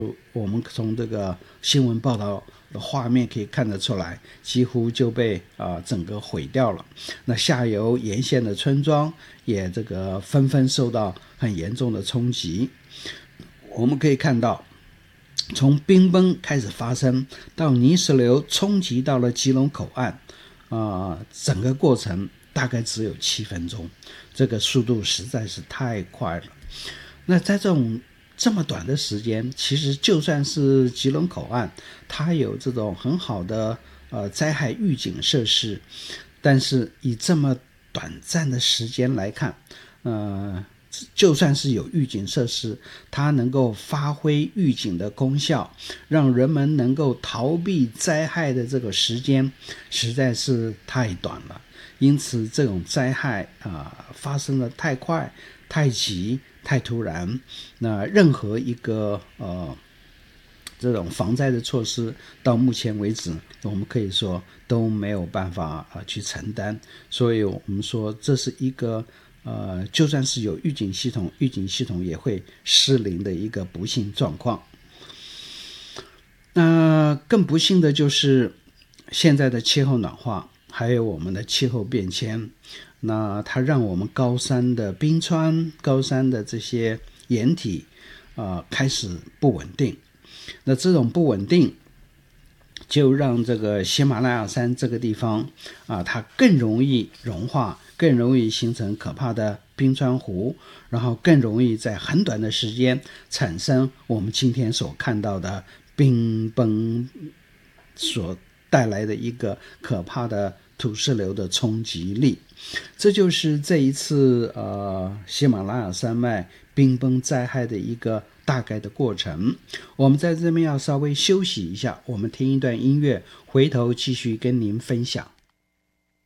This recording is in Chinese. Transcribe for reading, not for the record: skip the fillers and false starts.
我们从这个新闻报道的画面可以看得出来，几乎就被整个毁掉了。那下游沿线的村庄也这个纷纷受到很严重的冲击。我们可以看到，从冰崩开始发生到泥石流冲击到了基隆口岸，整个过程大概只有7分钟，这个速度实在是太快了。那在这么短的时间，其实就算是基隆口岸，它有这种很好的灾害预警设施，但是以这么短暂的时间来看，就算是有预警设施，它能够发挥预警的功效，让人们能够逃避灾害的这个时间实在是太短了。因此这种灾害发生的太快、太急、太突然，那任何一个这种防灾的措施到目前为止，我们可以说都没有办法去承担。所以我们说这是一个就算是有预警系统，预警系统也会失灵的一个不幸状况。那更不幸的就是现在的气候暖化，还有我们的气候变迁，那它让我们高山的冰川、高山的这些岩体开始不稳定。那这种不稳定就让这个喜马拉雅山这个地方它更容易融化，更容易形成可怕的冰川湖，然后更容易在很短的时间产生我们今天所看到的冰崩所带来的一个可怕的土石流的冲击力。这就是这一次喜马拉雅山脉冰崩灾害的一个大概的过程。我们在这边要稍微休息一下，我们听一段音乐，回头继续跟您分享。